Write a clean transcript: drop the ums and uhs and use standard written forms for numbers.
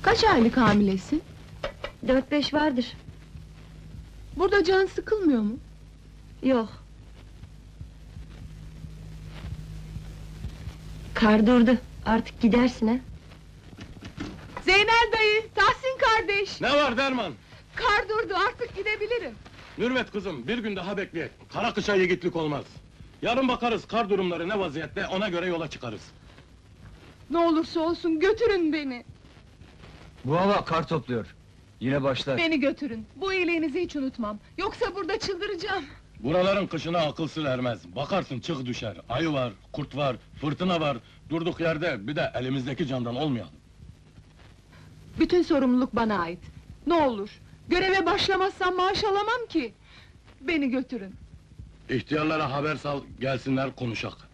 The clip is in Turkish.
Kaç aylık hamilesin? 4-5 vardır. Burada can sıkılmıyor mu? Yok. Kar durdu. Artık gidersin ha. Zeynel dayı, Tahsin kardeş! Ne var Derman? Kar durdu, artık gidebilirim. Mürvet kızım, bir gün daha bekleyek. Kara kışa yiğitlik olmaz. Yarın bakarız kar durumları ne vaziyette, ona göre yola çıkarız. Ne olursa olsun götürün beni! Bu hava kar topluyor. Yine başlar. Beni götürün, bu iyiliğinizi hiç unutmam. Yoksa burada çıldıracağım. Buraların kışına akıl sır ermez. Bakarsın çık düşer. Ayı var, kurt var, fırtına var. Durduk yerde bir de elimizdeki candan olmayalım. Bütün sorumluluk bana ait. Ne olur, göreve başlamazsam maaş alamam ki! Beni götürün. İhtiyarlara haber sal, gelsinler konuşak.